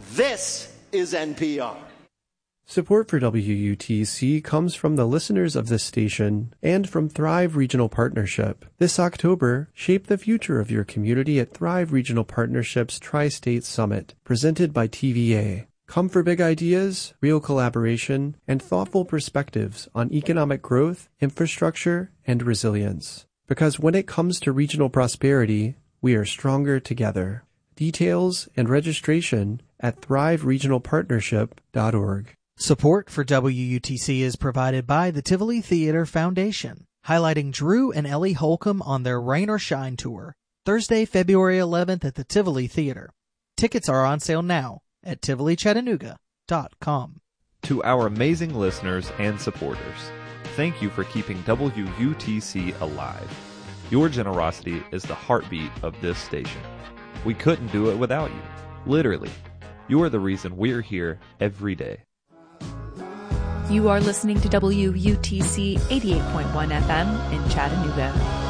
This is NPR. Support for WUTC comes from the listeners of this station and from Thrive Regional Partnership. This October, shape the future of your community at Thrive Regional Partnership's Tri-State Summit, presented by TVA. Come for big ideas, real collaboration, and thoughtful perspectives on economic growth, infrastructure, and resilience. Because when it comes to regional prosperity, we are stronger together. Details and registration at thriveregionalpartnership.org. Support for WUTC is provided by the Tivoli Theater Foundation, highlighting Drew and Ellie Holcomb on their Rain or Shine tour, Thursday, February 11th at the Tivoli Theater. Tickets are on sale now at TivoliChattanooga.com. To our amazing listeners and supporters, thank you for keeping WUTC alive. Your generosity is the heartbeat of this station. We couldn't do it without you. Literally. You are the reason we're here every day. You are listening to WUTC 88.1 FM in Chattanooga.